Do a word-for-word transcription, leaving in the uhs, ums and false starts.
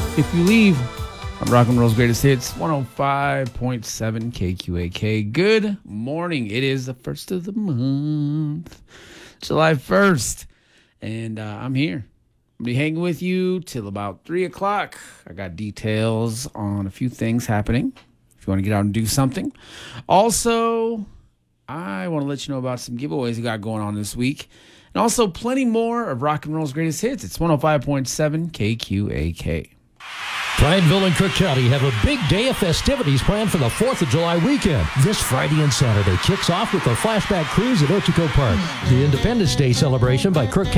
If You Leave on Rock and Roll's Greatest Hits, one oh five point seven K Q A K. Good morning. It is the first of the month, July first, and uh, I'm here. I'll be hanging with you till about three o'clock. I got details on a few things happening if you want to get out and do something. Also, I want to let you know about some giveaways we got going on this week. And also plenty more of Rock and Roll's Greatest Hits. It's one oh five point seven K Q A K. Prineville and Cook County have a big day of festivities planned for the fourth of July weekend. This Friday and Saturday kicks off with a flashback cruise at Ochoco Park. The Independence Day celebration by Crook County